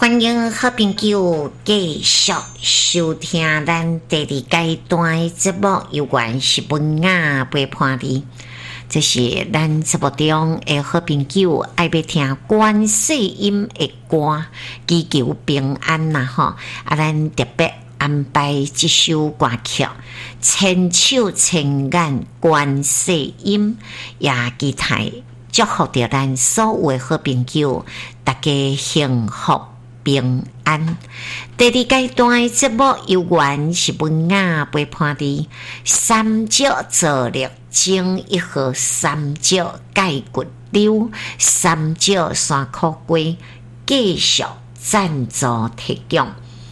欢迎好朋友继续收听咱第二阶段的节目，有关是文雅陪伴你。这是咱节目中的好朋友爱要听观世音的歌，祈求平安呐吼。咱特别安排这首歌曲，千手千眼观世音，也期待祝福着咱所有的好朋友，大家幸福平安。第二阶段节目有关是文雅陪伴你，三脚坐立正一号，三脚解骨溜，三脚山苦龟，继续赞助提供。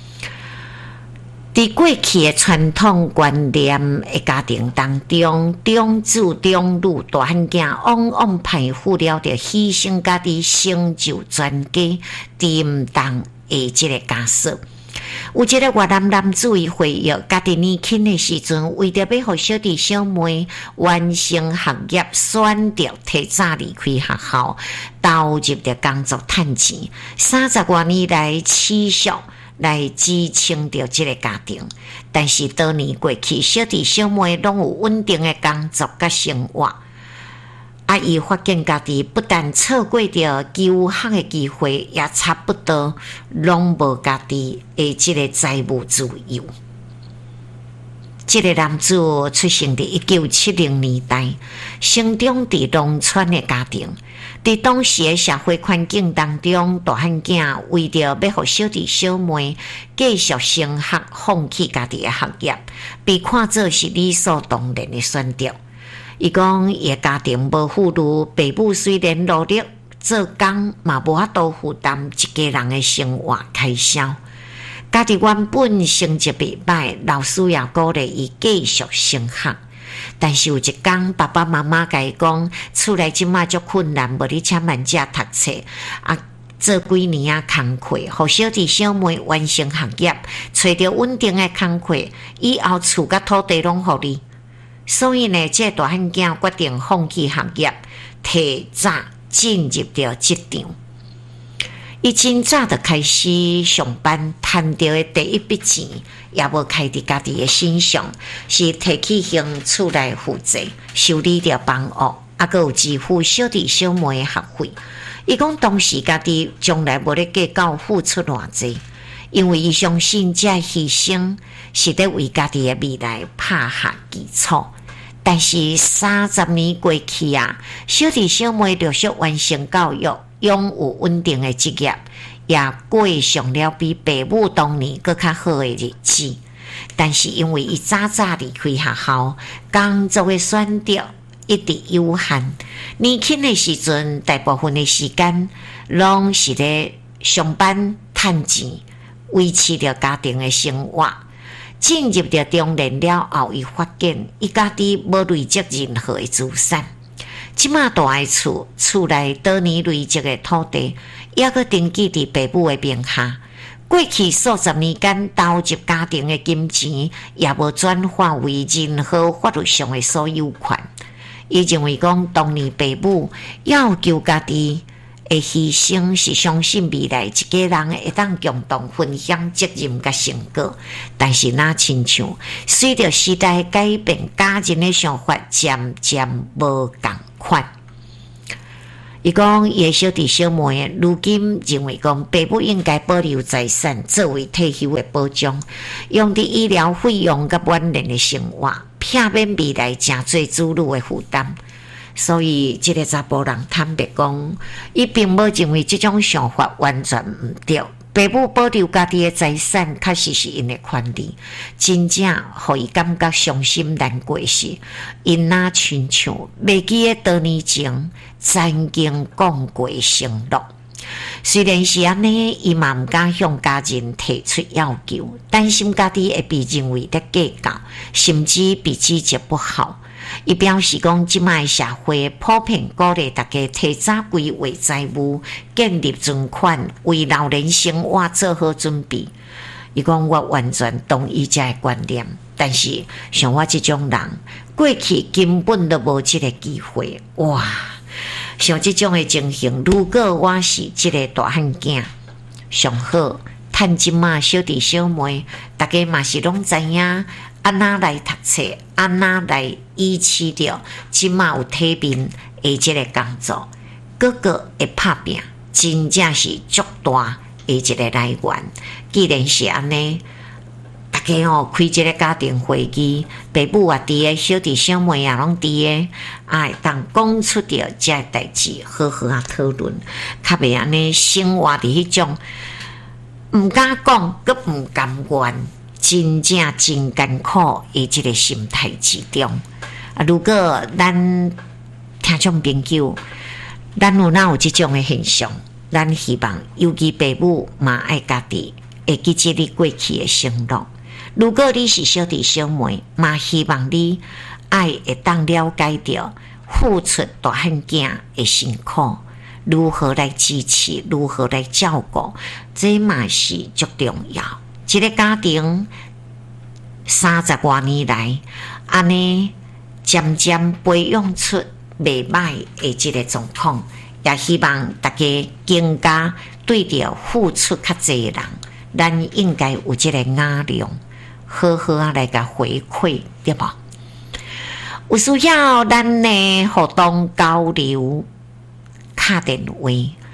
在过去的传统观念的家庭当中，长子长女大汉囝往往排负了着牺牲家己成就全家担当的这个角色。有一个越南男子伊回忆，家己年轻的时阵，为着要互小弟小妹完成学业，选择提早离开学校，投入着工作赚钱，30多年来持续来支撑着这个家庭。但是多年过去，小弟小妹拢有稳定的工作甲生活。伊发现家己不但错过着求学的机会，也差不多拢无家己的这个财务自由。这个男子出生在1970年代，生长在农村的家庭。在当时的社会环境当中，大汉囝为着要互小弟小妹继续升学，放弃家己的学业，被看作是理所当然的选择。伊讲伊的家庭无富裕，爸母虽然努力做工，嘛无法度负担一家人的生活开销。家己原本成绩袂歹，老师也鼓励伊继续升学。但是有一天，爸爸妈妈甲伊讲，厝内即马足困难，无你请慢食读册做几年啊工课，互小弟小妹完成学业，找到稳定的工课，以后厝甲土地拢互你。所以呢，这大汉囝决定放弃学业，提早进入到职场。伊真早就开始上班，赚到的第一笔钱也无开伫家己的身上，是提起向厝内负责，修理着房屋，还有支付小弟小妹的学费。伊讲当时家己从来无咧计较付出偌济，因为伊相信这牺牲是在为家己的未来拍下基础。但是30年过去啊，小弟小妹陆续完成教育，拥有稳定的职业，也过上了比爸母当年更较好的日子。但是因为伊早早离开学校，工作的选择一直有限，年轻的时阵大部分的时间拢是咧上班赚钱，维持着家庭的生活。进入到中年了后，伊发现伊家己无累积任何的资产。即马大的厝内多年累积的土地，也阁登记伫爸母的名下。过去数十年间投入家庭的金钱，也无转化为任何法律上的所有权。伊认为讲，当年爸母要求家己的牺牲，是相信未来一家人会当共同分享责任甲成果。但是那亲像随着时代改变，家人的想法渐渐无共款。伊讲伊的小弟小妹如今认为讲，爸母应该保留财产作为退休的保障，用伫医疗费用甲晚年的生活，避免未来真侪子女的负担。所以，这个查甫人坦白讲，伊并无认为这种想法完全毋对。爸母保留家己的财产，确实是因的权利。真正互伊感觉伤心难过是，因那亲像袂记得多年前曾经讲过的承诺。虽然是安尼，伊嘛毋敢向家人提出要求，担心家己会被认为在计较，甚至被指责不好。伊表示讲，即卖社会普遍鼓励大家提早规划财务，建立存款，为老年生活做好准备。伊讲我完全同意这个观念，但是像我这种人，过去根本都无这个机会。哇！像这种的情形，如果我是这个大汉囝， 上好。趁即马小弟小妹，大家嘛是拢知影，安那来读册，安那来医治着即马有体面的即个工作，个个会拍拼，真正是足大的一个来源。既然是安尼，大家开即个家庭会议，爸母也伫个，小弟小妹也拢伫个，会当讲出着即个代志，好好啊讨论，较袂安尼生活伫迄种。毋敢讲，佮毋甘愿，真正真艰苦的即个心态之中。如果咱听众朋友，咱有即种的现象，咱希望尤其父母嘛爱家己会记起你过去的承诺。如果你是小弟小妹，嘛希望你爱会当了解到付出大汉囝的辛苦。如何来支持，如何来照顾，这嘛是足重要。一个家庭30多年来，安尼渐渐培养出袂歹的这个状况，也希望大家更加对着付出较济的人，咱应该有这个雅量，好好啊来甲回馈，对无？有需要咱呢互动交流。打电话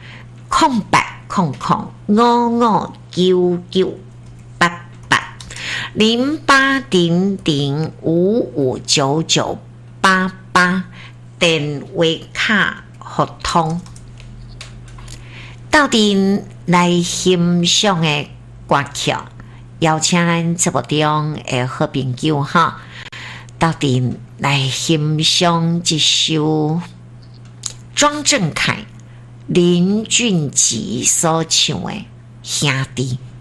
0800559988电话卡互通。到底来欣赏的歌曲，邀请咱节目中的好朋友哈，到底来欣赏一首。庄正凯、林俊杰所唱的《兄弟》。